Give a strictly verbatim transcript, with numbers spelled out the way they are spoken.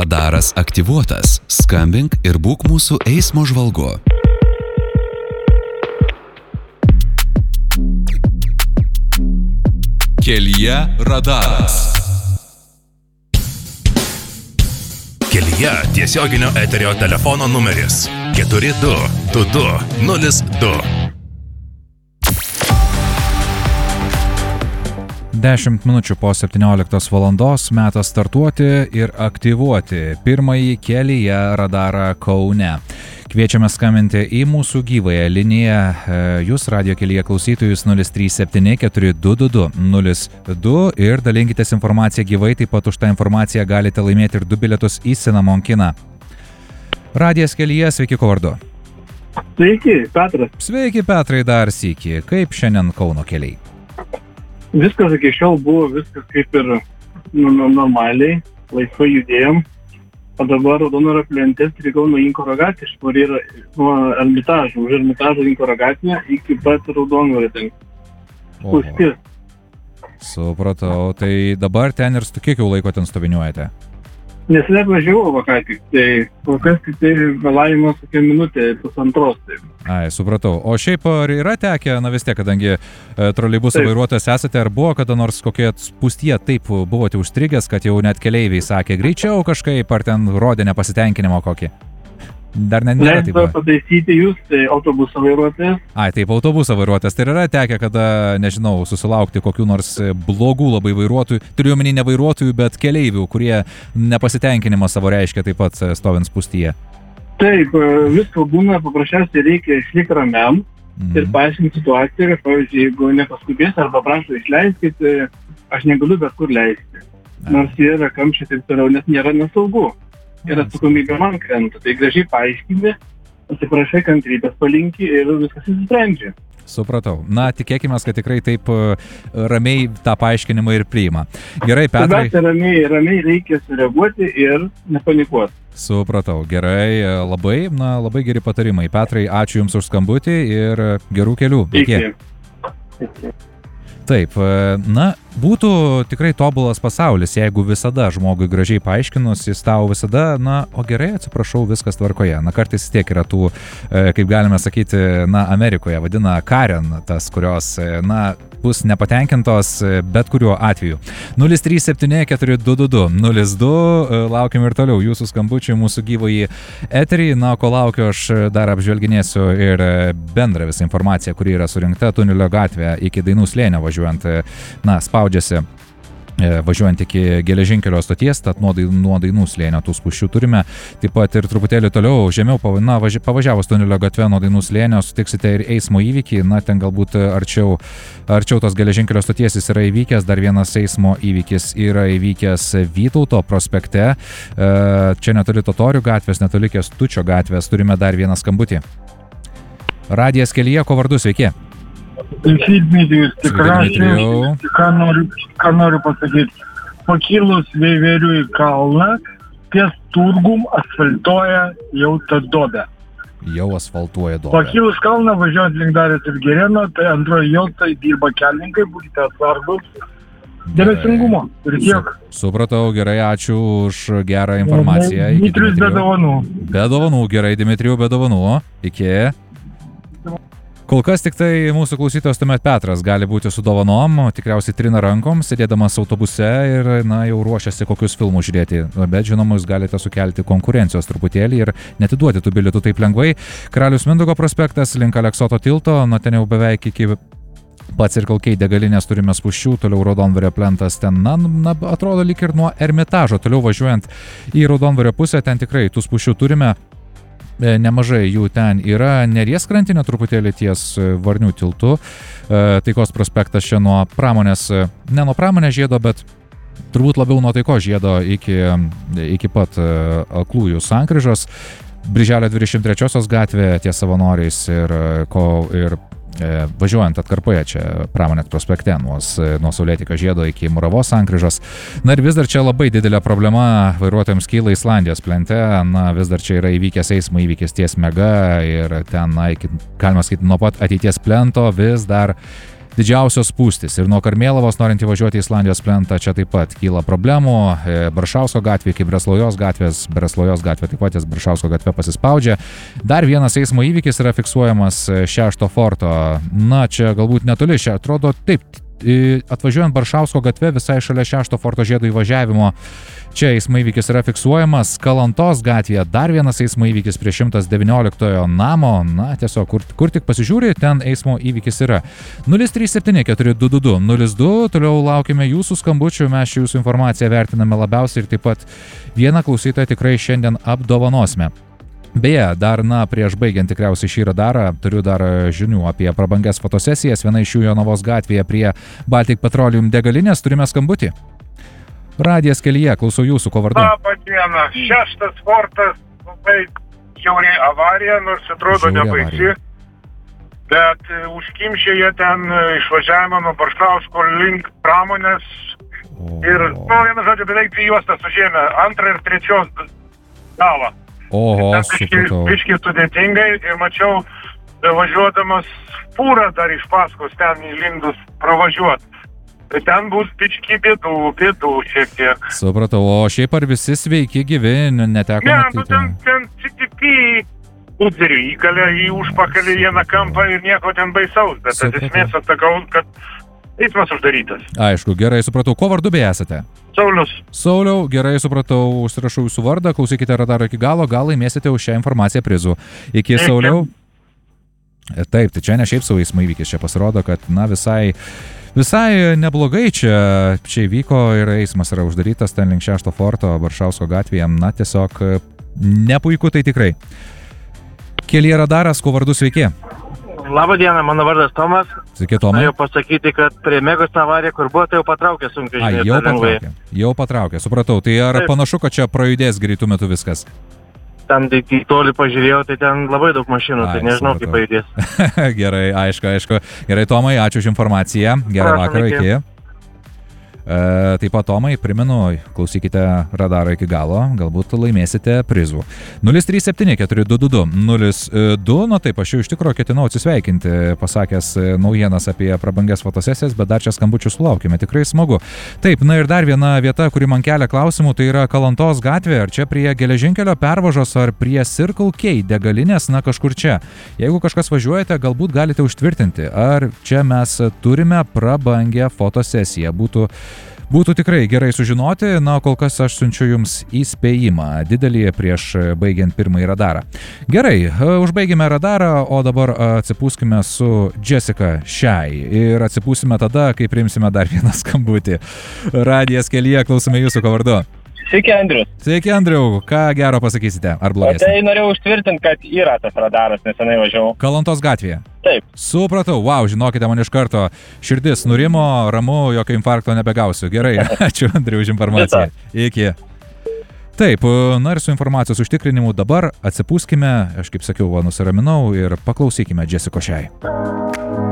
Radaras aktyvuotas. Skambink ir būk mūsų eismo žvalgu. Kelyje radaras. Kelyje tiesioginio eterio telefono numeris keturi du du du nulis du. Dešimt minučių po septynioliktos valandos metas startuoti ir aktyvuoti pirmąjį Kelyje radarą Kaune. Kviečiame skambinti į mūsų gyvąją liniją. Jūs radijo Kelyje klausytojus nulis trys septyni keturi du du du nulis du ir dalinkitės informaciją gyvai, taip pat už tą informaciją galite laimėti ir du bilietus į Cinnamon kiną. Radijas Kelyje, sveiki, kuo vardu? Sveiki, Petras. Sveiki, Petrai, dar sykį. Kaip šiandien Kauno keliai? Viskas iki šiol buvo, viskas kaip ir nu, normaliai, laisvai judėjom. O dabar Raudonojo plente strigau nuo Inkaro gatvės, kur yra nuo Ermitažo, už Ermitažo Inkaro gatvę iki pat Raudonojo ten. Spūstis. Supratau, tai dabar ten ir kiek jau laiko ten stoviniuojate? Nes nevažiavau vakai tik, tai kol kas tik tai vėlavimas kokią minutę, pusantros. Tai. Ai, supratau. O šiaip ar yra tekę, na vis tiek, kadangi e, troleibuso vairuotojas esate, ar buvo kada nors kokie spūstyje taip buvote užstrigęs, kad jau net keleiviai sakė greičiau kažkaip, ar ten rodė nepasitenkinimo kokį? Dar ne, nėra taip. Leido pataisyti jūs, tai autobuso vairuotojas. Ai, taip, autobuso vairuotojas. Tai yra tekę, kada, nežinau, susilaukti kokių nors blogų labai vairuotojų, turiu omeny ne vairuotojų, bet keleivių, kurie nepasitenkinimą savo reiškia taip pat stovint spūstyje. Taip, visko būna, paprasčiausiai reikia išlikti ramiam mm. ir paaiškinti situaciją, kad, pavyzdžiui, jeigu nepaskubės arba prašo išleiskit, aš negaliu bet kur leisti. Nors yra kamščiai taip toliau, nes nėra nesaugu. Ir atsakomybė man krenta. Tai gražiai paaiškinti, atsiprašai, kantrybės palinki ir viskas įsisprendžia. Supratau. Na, tikėkime, kad tikrai taip ramiai tą paaiškinimą ir priima. Gerai, Petrai. Tada ramiai, ramiai reikia sureaguoti ir nepanikuoti. Supratau. Gerai, labai, na, labai geri patarimai. Petrai, ačiū Jums už skambutį ir gerų kelių. Iki. Iki. Taip, na, būtų tikrai tobulas pasaulis, jeigu visada žmogui gražiai paaiškinus, jis tau visada, na, o gerai, atsiprašau, viskas tvarkoje. Na, kartais tiek yra tų, kaip galime sakyti, na, Amerikoje vadina Karen, tas, kurios, na, bus nepatenkintos bet kuriuo atveju. nulis trys septyni keturi du du du nulis du, laukiam ir toliau jūsų skambučių, mūsų gyvąjį eterį. Na, ko laukiu, aš dar apžvelginėsiu ir bendrą visą informaciją, kuri yra surinkta Tunelio gatvėje iki Dainų slėnio važiuojant, na, spaudžiasi važiuojant iki geležinkelio stoties, tad nuo Dainų slėnio tų spūsčių turime. Taip pat ir truputėlį toliau, žemiau, na, pavažiavus Tunelio gatve nuo Dainų slėnio sutiksite ir eismo įvykį, na, ten galbūt arčiau, arčiau tos geležinkelio stoties jis yra įvykęs, dar vienas eismo įvykis yra įvykęs Vytauto prospekte, čia netoli Totorių gatvės, netoli Kęstučio gatvės, turime dar vieną skambutį. Radijas Kelyje, ko vardu, sveiki? Sveiki, Dmitrijus, tikriausiai, ką noriu, ką noriu pasakyti. Pakilus Veiverių į kalną, ties Turgum asfaltuoja jau tą duobę. Jau asfaltuoja duobę. Pakilus kalną, važiuojant link Darės ir Gerėno, tai antroji joltai dirba kelininkai, būkite atsargus. Dėmesingumo ir tiek. Supratau, gerai, ačiū už gerą informaciją. Dmitrijus be dovanų. Be dovanų, gerai, Dmitrijų be dovanų. Iki. Kol kas tik tai mūsų klausytojas tuomet Petras gali būti su dovanom, tikriausiai trina rankom, sėdėdamas autobuse ir, na, jau ruošiasi kokius filmus žiūrėti. Bet, žinoma, jūs galite sukelti konkurencijos truputėlį ir netiduoti tų bilietų taip lengvai. Karalius Mindaugo prospektas link Aleksoto tilto, nuo ten jau beveik iki pats ir Kalkiai degalinės turime spūsčių, toliau Raudondvario plentas ten, na, na, atrodo lyg ir nuo Ermitažo, toliau važiuojant į Raudondvario pusę, ten tikrai tų spūsčių turime. Nemažai jų ten yra, Neries krantinė truputėlį ties Varnių tiltu, Taikos prospektas čia nuo pramonės, ne nuo pramonės žiedo, bet turbūt labiau nuo Taikos žiedo iki, iki pat Aklųjų sankryžos, Birželio dvidešimt trečiosios gatvė ties Savanoriais ir, ko, ir e, važiuojant atkarpoje čia Pramonės prospekte nuo, nuo Saulėtekio žiedo iki Muravos sankryžos. Na ir vis dar čia labai didelė problema vairuotojams kyla Islandijos plente, na vis dar čia yra įvykęs eismo įvykis ties Mega ir ten, na, iki, galima sakyti, nuo pat ateities plento vis dar didžiausios spūstis. Ir nuo Karmėlavos, norint įvažiuoti į Islandijos plentą, čia taip pat kyla problemų. Brašausko gatvė, kaip Breslojos gatvės, Breslojos gatvė taip pat, Brašausko gatvė pasispaudžia. Dar vienas eismo įvykis yra fiksuojamas šešto forto. Na, čia galbūt netoli, čia atrodo taip, atvažiuojant Baršausko gatve visai šalia šešto forto žiedo įvažiavimo. Čia eismo įvykis yra fiksuojamas. Kalantos gatvėje dar vienas eismo įvykis prie šimtas devynioliktojo namo. Na, tiesiog, kur, kur tik pasižiūri, ten eismo įvykis yra. nulis trys septyni keturi du du du nulis du. Toliau laukime jūsų skambučių, mes jūsų informaciją vertiname labiausiai ir taip pat vieną klausytoją tikrai šiandien apdovanosime. Beje, dar, na, prieš baigiant tikriausiai šį radarą, turiu dar žinių apie prabangias fotosesijas. Viena iš jų Jonavos gatvėje prie Baltic Petroleum degalinės. Turime skambutį. Radijas kelyje, klausau jūsų, ko vardu. Labą dieną, šeštas fortas, labai žiauri avarija, nors atrodo nebaisi, bet užkimšė jie ten išvažiavimą nuo Baršausko link pramonės o... ir, nu, vieną žodžiu, beveik dvi juostas užėmė, antrą ir trečios galą. Oho, supratau. Biški sudėtingai ir mačiau, važiuodamas fūrą dar iš paskos ten įlindus pravažiuoti. Tai ten bus pički bėdų, bėdų šiek tiek. Supratau, o šiaip ar visi sveiki gyvi, neteko ne, matyti? Ne, nu ten, ten citipi uzerių įkalė į užpakalį vieną kampą ir nieko ten baisaus, bet tas esmės atsakau, kad eismas uždarytas. Aišku, gerai supratau. Ko vardu beje esate? Saulius. Sauliau, gerai supratau, užsirašau jūsų vardą, klausykite radarą iki galo, gal laimėsite už šią informaciją prizų. Iki Sauliau. Taip, tai čia ne šiaip savo eismo įvykis, čia pasirodo, kad, na, visai... Visai neblogai čia, čia įvyko ir eismas yra uždarytas ten link šešto forto Baršausko gatvėje. Na, tiesiog nepuiku tai tikrai. Kelyje radaras, ko vardu sveiki? Labą dieną, mano vardas Tomas. Sveiki, Tomai. Norėjau pasakyti, kad prie Megos avarija, kur buvo, tai jau patraukė sunkvežimį. Ai, jau patraukė, jau patraukė, supratau. Tai ar Taip. Panašu, kad čia prajudės greitų metų viskas? Ten į tolį pažiūrėjau, tai ten labai daug mašinų, Ai, tai nežinau, supratau. Kaip pajudės. Gerai, aišku, aišku. Gerai, Tomai, ačiū už informaciją. Gerą vakarą, iki. iki. E, taip pat, Tomai, primenu, klausykite radarą iki galo, galbūt laimėsite prizų. nulis trys septyni keturi du du du nulis du, nu taip, aš jau iš tikrųjų ketinau atsisveikinti, pasakęs naujienas apie prabangias fotosesijas, bet dar čia skambučių sulaukime, tikrai smagu. Taip, na ir dar viena vieta, kuri man kelia klausimų, tai yra Kalantos gatvė, ar čia prie geležinkelio pervažos, ar prie Circle K degalinės, na kažkur čia. Jeigu kažkas važiuojate, galbūt galite užtvirtinti, ar čia mes turime prabangią fotosesiją. Būtų Būtų tikrai gerai sužinoti, na, kol kas aš siunčiu jums įspėjimą didelį prieš baigiant pirmąjį radarą. Gerai, užbaigime radarą, o dabar atsipūskime su Jessica Shai ir atsipūsime tada, kai priimsime dar vieną skambutį. Radijas kelyje, klausome jūsų, ko vardu. Sveiki, Andrius. Sveiki, Andriau. Ką gero pasakysite? Ar blogesnė? Tai norėjau užtvirtinti, kad yra tas radaras, nesenai važiavau. Kalantos gatvėje? Taip. Supratau. Wow, žinokite, man iš karto širdis nurimo, ramu, jokio infarkto nebegausiu. Gerai, ačiū, Andriau, už informaciją. Iki. Taip, na ir su informacijos užtikrinimu dabar atsipūskime, aš kaip sakiau, va, nusiraminau ir paklausykime Jessica Shai.